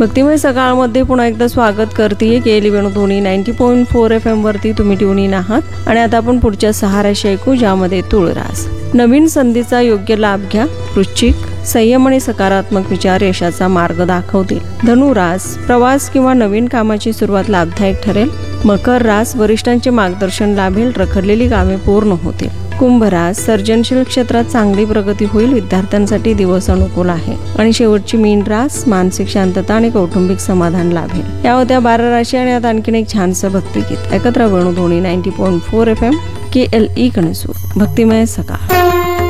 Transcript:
भक्तिमय सकाळमध्ये पुन्हा एकदा स्वागत करते केली वेणुध्वनी 90.4 FM वरती तुम्ही ट्यून इन आहात आणि आता आपण पुढच्या 6 राशी ऐकू, ज्यामध्ये तुळरास. नवीन संधीचा योग्य लाभ घ्या. वृश्चिक, संयम आणि सकारात्मक विचार यशाचा मार्ग दाखवतील. धनुरास, प्रवास किंवा नवीन कामाची सुरुवात लाभदायक ठरेल. मकर रास, वरिष्ठांचे मार्गदर्शन लाभेल. रखडलेली कामे पूर्ण होतील. कुंभ रास, सर्जनशील क्षेत्रात चांगली प्रगती होईल. विद्यार्थ्यांसाठी दिवस अनुकूल आहे. आणि शेवटची मीन रास, मानसिक शांतता आणि कौटुंबिक समाधान लाभेल. या होत्या 12 राशी आणि आता आणखीन एक छानसं भक्तिगीत ऐकत राहा. वेणुध्वनी 90.4 FM KLE कणसूर, भक्तिमय सकाळ.